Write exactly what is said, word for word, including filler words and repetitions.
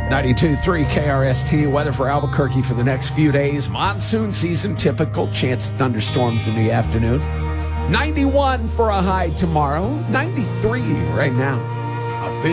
ninety-two point three K R S T. Weather for Albuquerque for the next few days. Monsoon season typical. Chance of thunderstorms in the afternoon. ninety-one for a high tomorrow. ninety-three right now.